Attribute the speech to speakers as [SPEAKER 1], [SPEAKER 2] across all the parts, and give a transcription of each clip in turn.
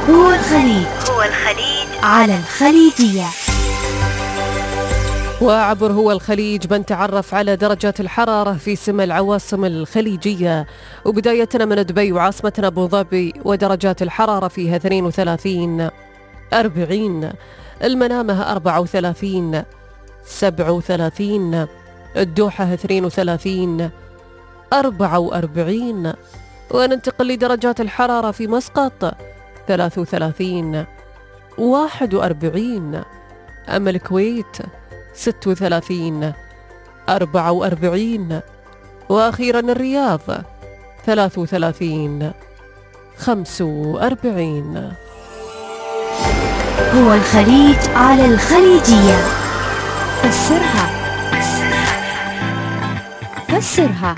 [SPEAKER 1] هو الخليج على الخليجية.
[SPEAKER 2] وعبر هو الخليج بنتعرف على درجات الحرارة في سمى العواصم الخليجية، وبدايتنا من دبي وعاصمتنا أبو ظبي، ودرجات الحرارة فيها 32 40، المنامة 34 37، الدوحة 32 44، وننتقل لدرجات الحرارة في مسقط 33 41، أما الكويت 36 44، وأخيرا الرياض 33 45.
[SPEAKER 1] هو الخليج على الخليجية. فسرها.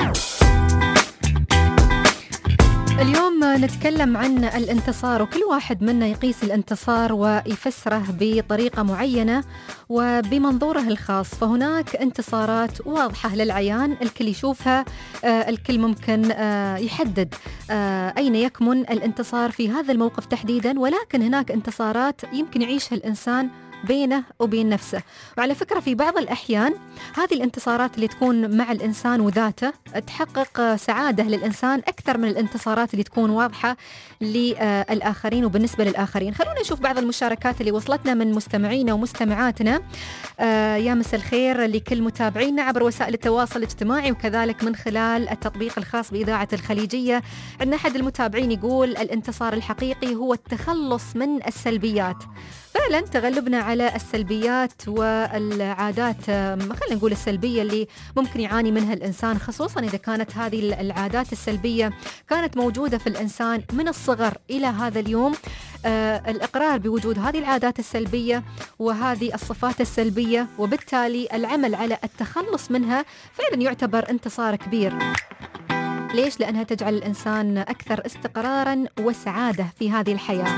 [SPEAKER 3] اليوم نتكلم عن الانتصار، وكل واحد منا يقيس الانتصار ويفسره بطريقة معينة وبمنظوره الخاص. فهناك انتصارات واضحة للعيان، الكل يشوفها، الكل ممكن يحدد أين يكمن الانتصار في هذا الموقف تحديدا، ولكن هناك انتصارات يمكن يعيشها الإنسان بينه وبين نفسه. وعلى فكرة في بعض الأحيان هذه الانتصارات اللي تكون مع الإنسان وذاته تحقق سعادة للإنسان أكثر من الانتصارات اللي تكون واضحة للآخرين وبالنسبة للآخرين. خلونا نشوف بعض المشاركات اللي وصلتنا من مستمعينا ومستمعاتنا. يا مساء الخير لكل متابعينا عبر وسائل التواصل الاجتماعي وكذلك من خلال التطبيق الخاص بإذاعة الخليجية. عندنا أحد المتابعين يقول الانتصار الحقيقي هو التخلص من السلبيات. فعلا تغلبنا على السلبيات والعادات، خلينا نقول السلبية اللي ممكن يعاني منها الإنسان، خصوصا إذا كانت هذه العادات السلبية كانت موجودة في الإنسان من الصغر إلى هذا اليوم. الإقرار بوجود هذه العادات السلبية وهذه الصفات السلبية وبالتالي العمل على التخلص منها فعلا يعتبر انتصار كبير. ليش؟ لأنها تجعل الإنسان أكثر استقرارا وسعادة في هذه الحياة.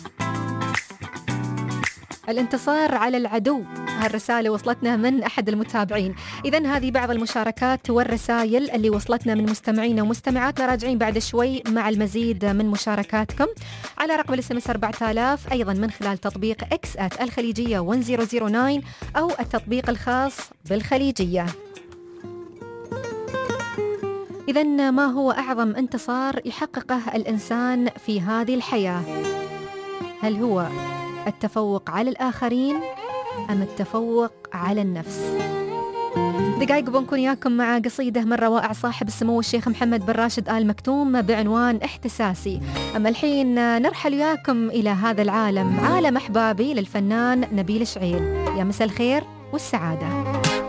[SPEAKER 3] الانتصار على العدو، هالرسالة وصلتنا من أحد المتابعين. إذن هذه بعض المشاركات والرسائل اللي وصلتنا من مستمعين ومستمعاتنا. راجعين بعد شوي مع المزيد من مشاركاتكم على رقم الSMS 4000، أيضا من خلال تطبيق X @الخليجية 1009 أو التطبيق الخاص بالخليجية. إذن ما هو أعظم انتصار يحققه الإنسان في هذه الحياة؟ هل هو التفوق على الآخرين أم التفوق على النفس؟ دقائق بنكون ياكم مع قصيدة من روائع صاحب السمو الشيخ محمد بن راشد آل مكتوم بعنوان احتساسي. أما الحين نرحل ياكم إلى هذا العالم، عالم أحبابي للفنان نبيل شعيل. يا مساء الخير والسعادة.